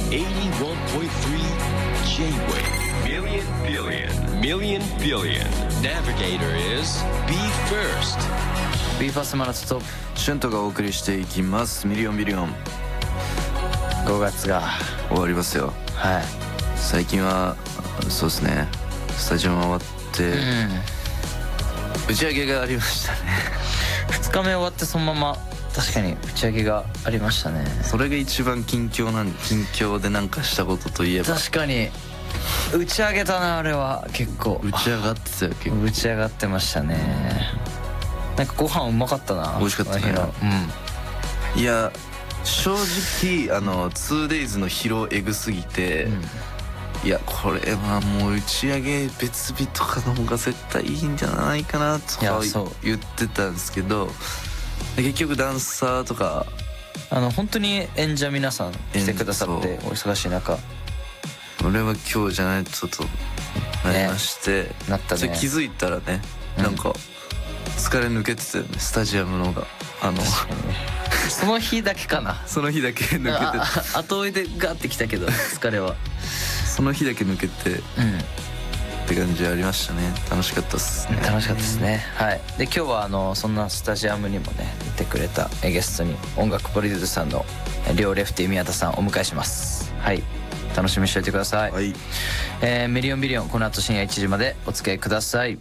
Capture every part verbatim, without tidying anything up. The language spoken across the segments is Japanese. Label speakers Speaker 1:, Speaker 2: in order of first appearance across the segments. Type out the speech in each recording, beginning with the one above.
Speaker 1: eighty-one point three J-Wave Million Billion Million Billion Navigator is Be First
Speaker 2: B ファーストマラソンと
Speaker 3: シュントがお送りしていきます。ミリオンビリオン
Speaker 2: ごがつが
Speaker 3: 終わりますよ。
Speaker 2: はい
Speaker 3: 最近はそうですね、スタジオも終わって、うん、打ち上げがありましたね
Speaker 2: ふつかめ終わってそのまま確かに打ち上げがありましたね。
Speaker 3: それが一番近況なん近況でなんかしたことといえば
Speaker 2: 確かに打ち上げたな。あれは結構
Speaker 3: 打ち上がってたよ。結構
Speaker 2: 打ち上がってましたね。なんかご飯うまかったな。
Speaker 3: 美味しかったね。うん、いや正直あの ツーデイズ の疲労エグすぎて、うん、いやこれはもう打ち上げ別日とかの方が絶対いいんじゃないかなとか言ってたんですけど、結局ダンサーとか
Speaker 2: あの本当に演者皆さん来てくださってお忙しい中、
Speaker 3: 俺は今日じゃないとちょっとなりまして、ね、
Speaker 2: なったね。
Speaker 3: 気づいたらね、なんか疲れ抜けてたよね、スタジアムのがあの
Speaker 2: その日だけかな
Speaker 3: その日だけ抜けて
Speaker 2: た後追いでガーってきたけど疲れは
Speaker 3: その日だけ抜けて、うん、って感じありましたね。楽しかったっすね。
Speaker 2: 楽しかったですね。はいで今日はあのそんなスタジアムにもねいてくれたゲストに音楽プロデューサーの両レフティ宮田さんをお迎えします。はい楽しみにしておいてください。はい、えー、ミリオンビリオンこの後深夜いちじまでお付き合いください。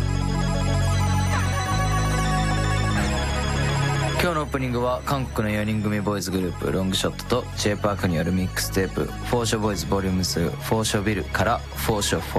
Speaker 2: 今日のオープニングは韓国のよにん組ボーイズグループロングショットと J パークによるミックステープフォーショボーイズボリュームツーフォーショビルからフォーショフォ